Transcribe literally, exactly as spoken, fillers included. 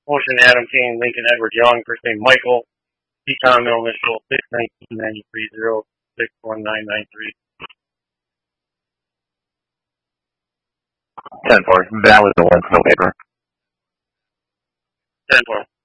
Motion Adam King, Lincoln Edward Young, first name Michael, T. Tom Mill, initial six nineteen ninety-three zero six one nine nine three. ten four, valid the one no paper. ten four.